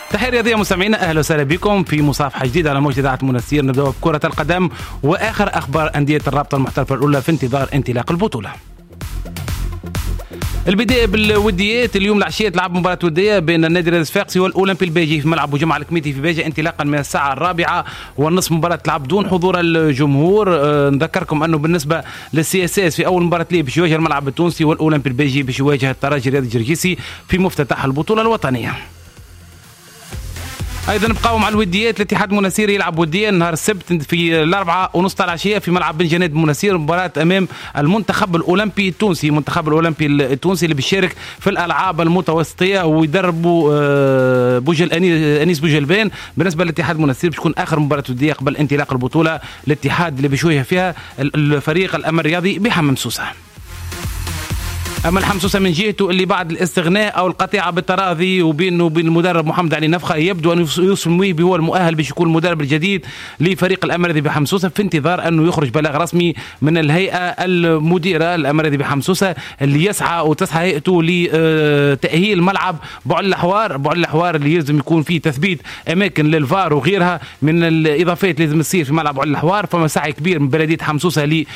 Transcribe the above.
تحية رياضية مستمعينا، أهلا وسهلا بكم في مصافحة جديدة على موجة إذاعة منستير. نبدأ بكرة القدم وآخر أخبار أندية الرابطة المحترفة الأولى في انتظار انطلاق البطولة. البداية بالوديات. اليوم العشية تلعب مباراة ودية بين النادي الصفاقسي والأولمبي البيجي في ملعب جمعة الكميتي في بيجا انطلاقا من الساعة 4:30. مباراة تلعب دون حضور الجمهور. نذكركم أنه بالنسبة للسياسات في أول مباراة ليه باش يواجه الملعب التونسي، والأولمبي البيجي باش يواجه الترجي الرياضي الجرجيسي في مفتتح البطولة الوطنية. ايضا نبقاو مع الوديات. الاتحاد المنستيري يلعب وديا نهار السبت في 4:30 العشيه في ملعب بن جناد بمنستير، مباراه امام المنتخب الاولمبي التونسي. المنتخب الاولمبي التونسي اللي بيشارك في الالعاب المتوسطيه ويدربوا انيس بوجلبان. بالنسبه للاتحاد المنستيري باش تكون اخر مباراه وديه قبل انطلاق البطوله. الاتحاد اللي بيشويه فيها الفريق الامل الرياضي بحمام سوسه. أما الحمسوسة من جهته اللي بعد الاستغناء أو القطيعة بالتراضي وبينه وبين المدرب محمد علي نفخة، يبدو أن يوسف المويبي هو المؤهل باش يكون المدرب الجديد لفريق الأمردي بحمسوسة، في انتظار أنه يخرج بلاغ رسمي من الهيئة المديرة الأمردي بحمسوسة اللي يسعى وتسعى هيئته لتأهيل ملعب بعل الحوار اللي يلزم يكون فيه تثبيت أماكن للفار وغيرها من الإضافات اللي لازم تصير في ملعب بعل الحوار. فما سعي كبير من بلدية حمسوسة